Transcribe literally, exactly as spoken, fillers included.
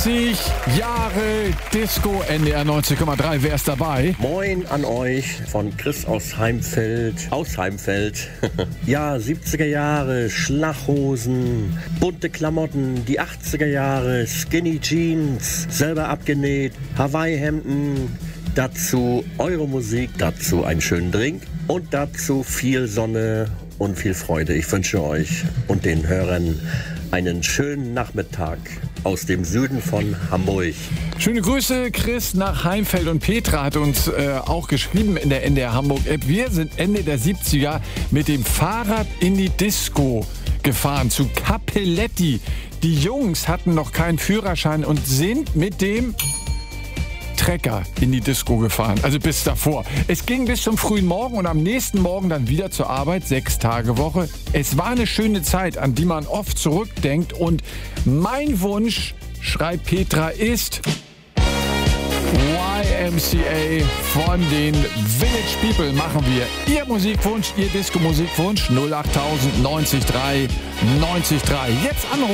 siebzig Jahre Disco, N D R neunzig Komma drei. Wer ist dabei? Moin an euch von Chris aus Heimfeld. Aus Heimfeld. Ja, siebziger Jahre, Schlachhosen, bunte Klamotten, die achtziger Jahre, Skinny Jeans, selber abgenäht, Hawaii-Hemden, dazu eure Musik, dazu einen schönen Drink und dazu viel Sonne und viel Freude. Ich wünsche euch und den Hörern einen schönen Nachmittag aus dem Süden von Hamburg. Schöne Grüße, Chris, nach Heimfeld. Und Petra hat uns äh, auch geschrieben in der N D R Hamburg-App. Wir sind Ende der siebziger mit dem Fahrrad in die Disco gefahren, zu Cappelletti. Die Jungs hatten noch keinen Führerschein und sind mit dem Trecker in die Disco gefahren, also bis davor. Es ging bis zum frühen Morgen und am nächsten Morgen dann wieder zur Arbeit, sechs Tage Woche. Es war eine schöne Zeit, an die man oft zurückdenkt und mein Wunsch, schreibt Petra, ist Y M C A von den Village People machen wir. Ihr Musikwunsch, Ihr Disco-Musikwunsch null acht tausend neunzig drei neunzig drei. Jetzt anrufen.